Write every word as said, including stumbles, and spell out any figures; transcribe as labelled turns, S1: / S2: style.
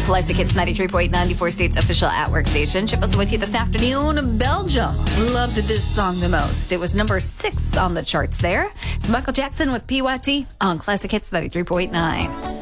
S1: Classic Hits ninety-three point nine, ninety-four States official at-work station. Chip was with you this afternoon. Belgium loved this song the most. It was number six on the charts there. It's Michael Jackson with P Y T on Classic Hits ninety-three point nine.